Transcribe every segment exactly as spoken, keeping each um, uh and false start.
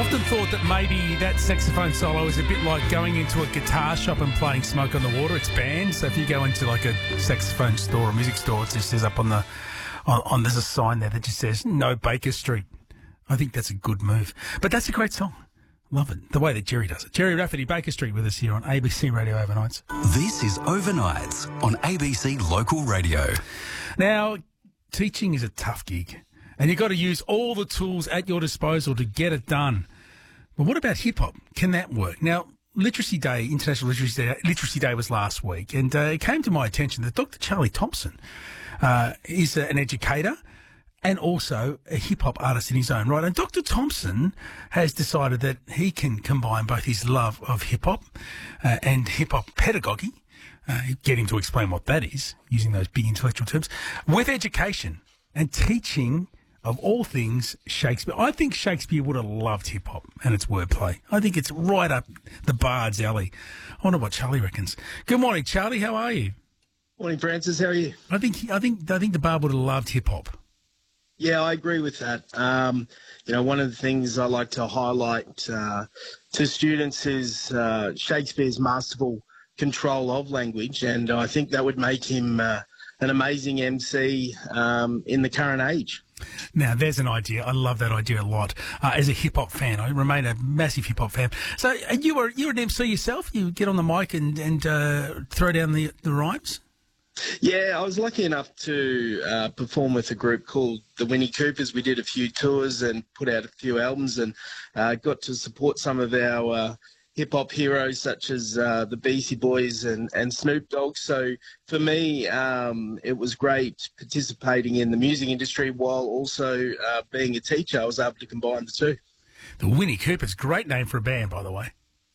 often thought that maybe that saxophone solo is a bit like going into a guitar shop and playing Smoke on the Water. It's banned. So if you go into like a saxophone store or music store, it just says up on the, on, on there's a sign there that just says no Baker Street. I think that's a good move. But that's a great song. Love it. The way that Jerry does it. Jerry Rafferty, Baker Street with us here on A B C Radio Overnights. This is Overnights on A B C Local Radio. Now, teaching is a tough gig. And you've got to use all the tools at your disposal to get it done. But what about hip-hop? Can that work? Now, Literacy Day, International Literacy Day, Literacy Day was last week, and uh, it came to my attention that Doctor Charlie Thompson uh, is an educator and also a hip-hop artist in his own right. And Doctor Thompson has decided that he can combine both his love of hip-hop uh, and hip-hop pedagogy, uh, get him to explain what that is, using those big intellectual terms, with education and teaching of all things Shakespeare. I think Shakespeare would have loved hip-hop and its wordplay. I think it's right up the bard's alley. I wonder what Charlie reckons. Good morning, Charlie. How are you? Morning, Francis. How are you? I think I think I think the bard would have loved hip-hop. Yeah, I agree with that. Um, you know, one of the things I like to highlight uh, to students is uh, Shakespeare's masterful control of language, and I think that would make him uh, an amazing M C um, in the current age. Now, there's an idea. I love that idea a lot. Uh, as a hip-hop fan, I remain a massive hip-hop fan. So uh, you were you're an M C yourself? You get on the mic and, and uh, throw down the, the rhymes? Yeah, I was lucky enough to uh, perform with a group called the Winnie Coopers. We did a few tours and put out a few albums, and uh, got to support some of our uh, hip-hop heroes such as uh, the Beastie Boys and, and Snoop Dogg. So for me, um, it was great participating in the music industry while also uh, being a teacher. I was able to combine the two. The Winnie Coopers, great name for a band, by the way.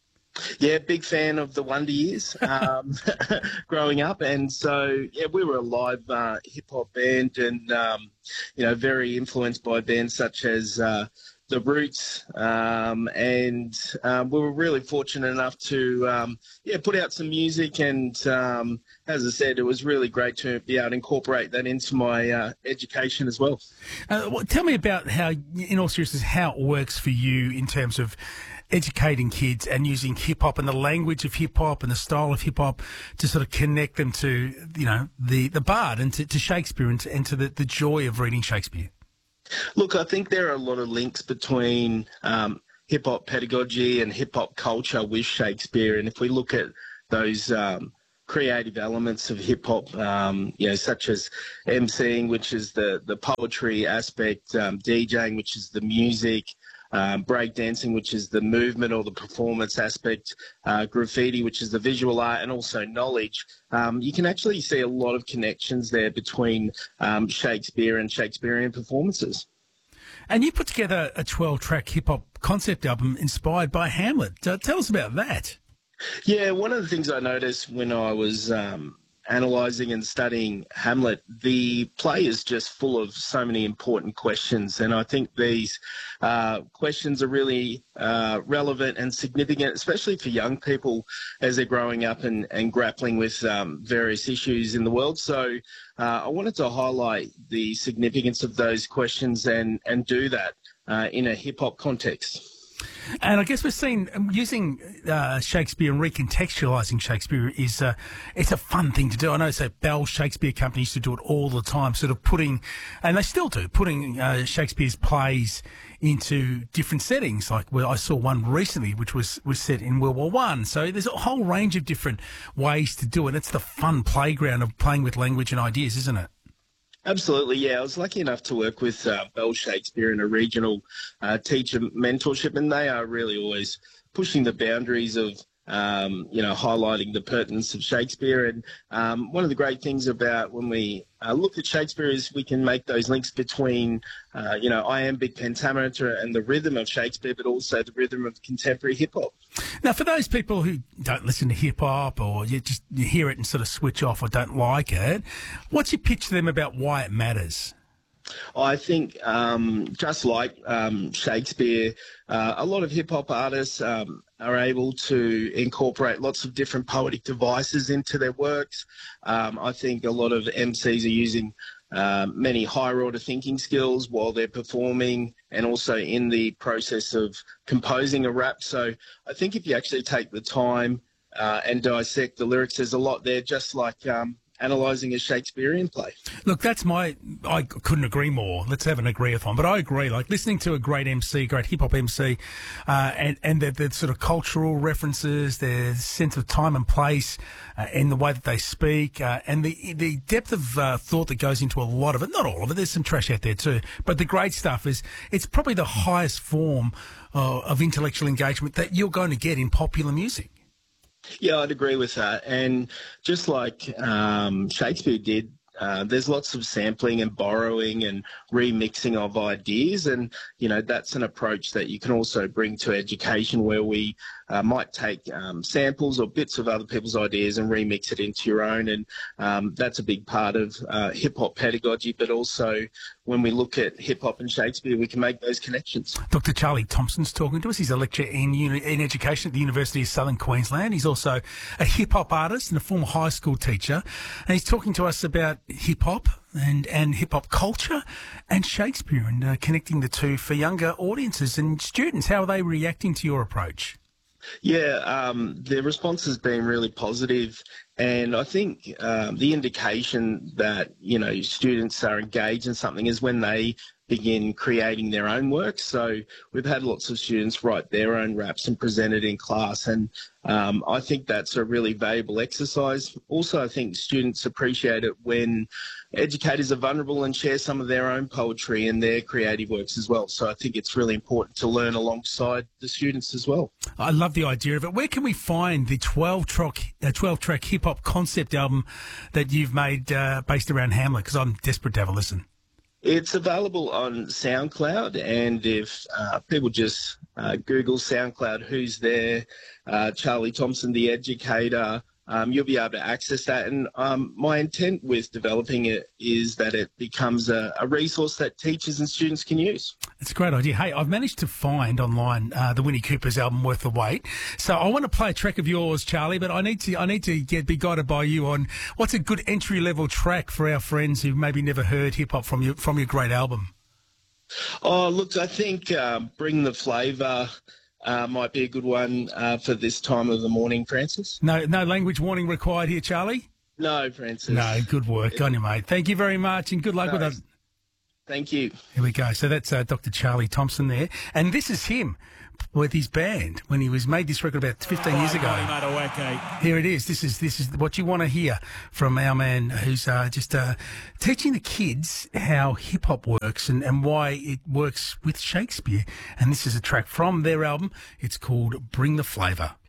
Yeah, big fan of the Wonder Years um, growing up. And so, yeah, we were a live uh, hip-hop band and, um, you know, very influenced by bands such as uh, The Roots. Um, and um, we were really fortunate enough to, um, yeah, put out some music. And um, as I said, it was really great to be able to incorporate that into my uh, education as well. Uh, well, tell me about how, in all seriousness, how it works for you in terms of educating kids and using hip-hop and the language of hip-hop and the style of hip-hop to sort of connect them to, you know, the, the bard and to, to Shakespeare and to, and to the, the joy of reading Shakespeare. Look, I think there are a lot of links between um, hip-hop pedagogy and hip-hop culture with Shakespeare. And if we look at those um, creative elements of hip-hop, um, you know, such as emceeing, which is the, the poetry aspect, um, DJing, which is the music, Um, breakdancing, which is the movement or the performance aspect, uh, graffiti, which is the visual art, and also knowledge. Um, you can actually see a lot of connections there between um, Shakespeare and Shakespearean performances. And you put together a twelve-track hip-hop concept album inspired by Hamlet. Uh, tell us about that. Yeah, one of the things I noticed when I was um, analysing and studying Hamlet, the play is just full of so many important questions, and I think these uh, questions are really uh, relevant and significant, especially for young people as they're growing up and, and grappling with um, various issues in the world. So uh, I wanted to highlight the significance of those questions and, and do that uh, in a hip-hop context. And I guess we're seeing using uh, Shakespeare and recontextualising Shakespeare is uh, it's a fun thing to do. I know so Bell Shakespeare Company used to do it all the time, sort of putting, and they still do, putting uh, Shakespeare's plays into different settings. Like well, I saw one recently which was, was set in World War One. So there's a whole range of different ways to do it. It's the fun playground of playing with language and ideas, isn't it? Absolutely, yeah. I was lucky enough to work with uh, Bell Shakespeare in a regional uh, teacher mentorship, and they are really always pushing the boundaries of, um, you know, highlighting the pertinence of Shakespeare. And um, one of the great things about when we uh, look at Shakespeare is we can make those links between, uh, you know, iambic pentameter and the rhythm of Shakespeare, but also the rhythm of contemporary hip-hop. Now, for those people who don't listen to hip-hop or you just you hear it and sort of switch off or don't like it, what's your pitch to them about why it matters? I think um, just like um, Shakespeare, uh, a lot of hip-hop artists um, are able to incorporate lots of different poetic devices into their works. Um, I think a lot of M Cs are using um, many higher order thinking skills while they're performing and also in the process of composing a rap. So I think if you actually take the time uh, and dissect the lyrics, there's a lot there, just like um, analysing a Shakespearean play. Look, that's my, I couldn't agree more. Let's have an agree-a-thon. But I agree, like listening to a great M C, great hip-hop M C, uh, and, and the, the sort of cultural references, their sense of time and place, uh, in the way that they speak, uh, and the the depth of uh, thought that goes into a lot of it. Not all of it, there's some trash out there too. But the great stuff is, it's probably the highest form uh, of intellectual engagement that you're going to get in popular music. Yeah, I'd agree with that. And just like um, Shakespeare did, uh, there's lots of sampling and borrowing and remixing of ideas. And, you know, that's an approach that you can also bring to education, where we uh, might take um, samples or bits of other people's ideas and remix it into your own. And um, that's a big part of uh, hip-hop pedagogy. But also when we look at hip-hop and Shakespeare, we can make those connections. Doctor Charlie Thompson's talking to us. He's a lecturer in, uni- in education at the University of Southern Queensland. He's also a hip-hop artist and a former high school teacher. And he's talking to us about hip-hop and, and hip-hop culture and Shakespeare, and uh, connecting the two for younger audiences and students. How are they reacting to your approach? Yeah, um, the response has been really positive, and I think um, the indication that, you know, students are engaged in something is when they begin creating their own work. So we've had lots of students write their own raps and present it in class, and um, I think that's a really valuable exercise. Also, I think students appreciate it when educators are vulnerable and share some of their own poetry and their creative works as well. So I think it's really important to learn alongside the students as well. I love the idea of it. Where can we find the twelve-track uh, twelve-track hip-hop concept album that you've made uh, based around Hamlet? Because I'm desperate to have a listen. It's available on SoundCloud, and if uh, people just uh, Google SoundCloud, Who's There, uh, Charlie Thompson, the educator, um, you'll be able to access that. And um, my intent with developing it is that it becomes a, a resource that teachers and students can use. It's a great idea. Hey, I've managed to find online uh, the Winnie Cooper's album Worth the Wait. So I want to play a track of yours, Charlie, but I need to I need to get be guided by you on what's a good entry level track for our friends who maybe never heard hip hop from your from your great album. Oh, look, I think uh, Bring the Flavour uh, might be a good one uh, for this time of the morning, Francis. No, no language warning required here, Charlie. No, Francis. No, good work on you, mate. Thank you very much, and good luck No. with it. Thank you. Here we go. So that's uh, Doctor Charlie Thompson there. And this is him with his band when he was made this record about fifteen years ago. Here it is. This is this is what you want to hear from our man who's uh, just uh, teaching the kids how hip-hop works and, and why it works with Shakespeare. And this is a track from their album. It's called Bring the Flavour.